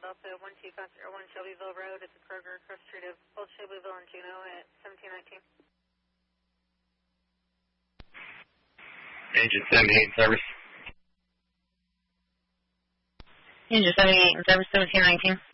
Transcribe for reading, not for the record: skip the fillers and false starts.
Delta 12501 Shelbyville Road at the Kroger across the street of Old Shelbyville and Juneau at 1719. Engine 78 service. Engine 78 in service 1719.